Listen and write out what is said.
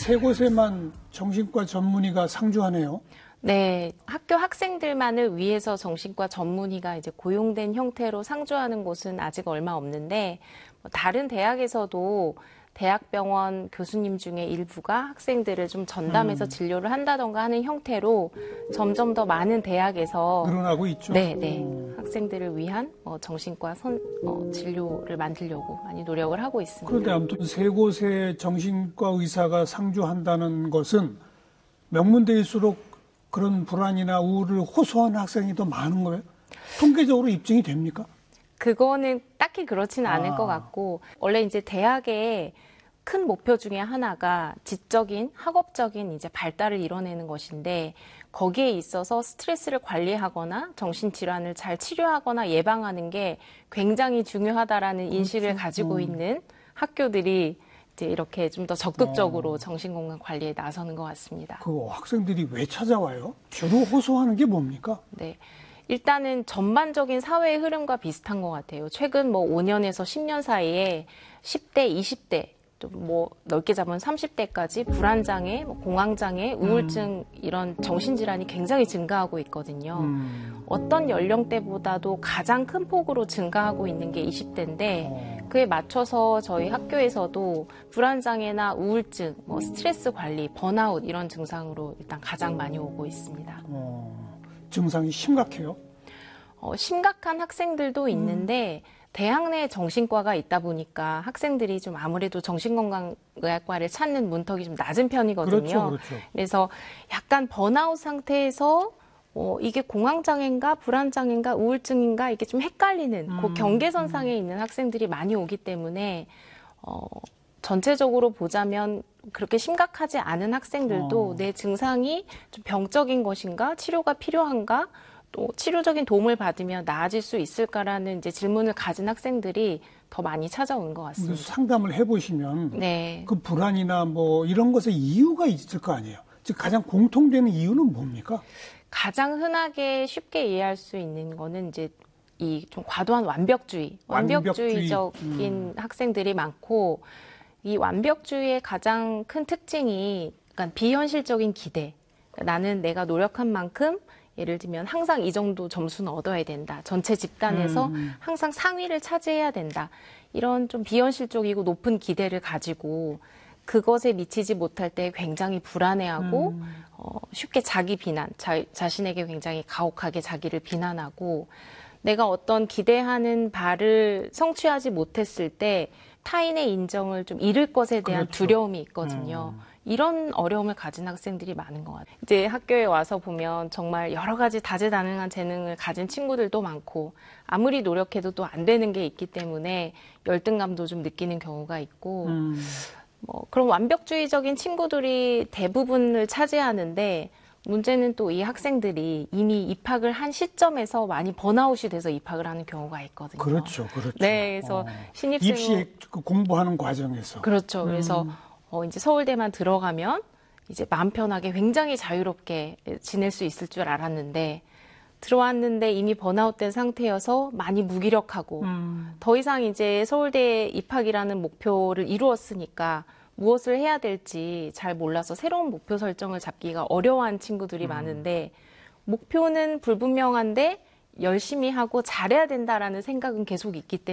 세 곳에만 정신과 전문의가 상주하네요. 네, 학교 학생들만을 위해서 정신과 전문의가 이제 고용된 형태로 상주하는 곳은 아직 얼마 없는데, 다른 대학에서도 대학병원 교수님 중에 일부가 학생들을 좀 전담해서 진료를 한다던가 하는 형태로 점점 더 많은 대학에서 늘어나고 있죠. 네. 학생들을 위한 정신과 진료를 만들려고 많이 노력을 하고 있습니다. 그런데 아무튼 세 곳의 정신과 의사가 상주한다는 것은 명문대일수록 그런 불안이나 우울을 호소하는 학생이 더 많은 거예요? 통계적으로 입증이 됩니까? 그거는 딱히 그렇지는 않을 것 같고, 원래 이제 대학의 큰 목표 중에 하나가 지적인, 학업적인 이제 발달을 이뤄내는 것인데, 거기에 있어서 스트레스를 관리하거나 정신질환을 잘 치료하거나 예방하는 게 굉장히 중요하다라는 인식을 가지고 있는 학교들이 이제 이렇게 좀 더 적극적으로 정신건강 관리에 나서는 것 같습니다. 그 학생들이 왜 찾아와요? 주로 호소하는 게 뭡니까? 네. 일단은 전반적인 사회의 흐름과 비슷한 것 같아요. 최근 5년에서 10년 사이에 10대, 20대, 또 넓게 잡으면 30대까지 불안장애, 공황장애, 우울증 이런 정신질환이 굉장히 증가하고 있거든요. 어떤 연령대보다도 가장 큰 폭으로 증가하고 있는 게 20대인데 그에 맞춰서 저희 학교에서도 불안장애나 우울증, 스트레스 관리, 번아웃 이런 증상으로 일단 가장 많이 오고 있습니다. 증상이 심각해요? 심각한 학생들도 있는데 대학 내에 정신과가 있다 보니까 학생들이 좀 아무래도 정신건강의학과를 찾는 문턱이 좀 낮은 편이거든요. 그렇죠. 그래서 약간 번아웃 상태에서 이게 공황장애인가 불안장애인가 우울증인가 이게 좀 헷갈리는 그 경계선상에 있는 학생들이 많이 오기 때문에 전체적으로 보자면 그렇게 심각하지 않은 학생들도 내 증상이 좀 병적인 것인가 치료가 필요한가 또 치료적인 도움을 받으면 나아질 수 있을까라는 이제 질문을 가진 학생들이 더 많이 찾아오는 것 같습니다. 상담을 해보시면 네. 그 불안이나 이런 것에 이유가 있을 거 아니에요. 즉 가장 공통되는 이유는 뭡니까? 가장 흔하게 쉽게 이해할 수 있는 거는 이제 이 좀 과도한 완벽주의적인 학생들이 많고 이 완벽주의의 가장 큰 특징이 그러니까 비현실적인 기대. 나는 내가 노력한 만큼 예를 들면 항상 이 정도 점수는 얻어야 된다. 전체 집단에서 항상 상위를 차지해야 된다. 이런 좀 비현실적이고 높은 기대를 가지고 그것에 미치지 못할 때 굉장히 불안해하고 쉽게 자기 비난, 자신에게 굉장히 가혹하게 자기를 비난하고 내가 어떤 기대하는 바를 성취하지 못했을 때 타인의 인정을 좀 잃을 것에 대한 두려움이 있거든요. 이런 어려움을 가진 학생들이 많은 것 같아요. 이제 학교에 와서 보면 정말 여러 가지 다재다능한 재능을 가진 친구들도 많고 아무리 노력해도 또 안 되는 게 있기 때문에 열등감도 좀 느끼는 경우가 있고 그런 완벽주의적인 친구들이 대부분을 차지하는데 문제는 또 이 학생들이 이미 입학을 한 시점에서 많이 번아웃이 돼서 입학을 하는 경우가 있거든요. 그렇죠. 네, 그래서 신입생 입시 공부하는 과정에서 그렇죠. 그래서 이제 서울대만 들어가면 이제 마음 편하게 굉장히 자유롭게 지낼 수 있을 줄 알았는데 들어왔는데 이미 번아웃된 상태여서 많이 무기력하고 더 이상 이제 서울대 입학이라는 목표를 이루었으니까 무엇을 해야 될지 잘 몰라서 새로운 목표 설정을 잡기가 어려워하는 친구들이 많은데 목표는 불분명한데 열심히 하고 잘해야 된다라는 생각은 계속 있기 때문에